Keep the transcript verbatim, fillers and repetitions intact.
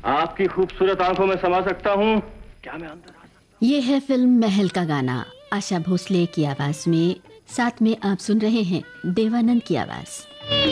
आपकी खूबसूरत आंखों में समा सकता हूँ, क्या मैं अंदर आ सकता हूँ? ये है फिल्म महल का गाना। आशा भोसले की आवाज में, साथ में आप सुन रहे हैं देवानंद की आवाज।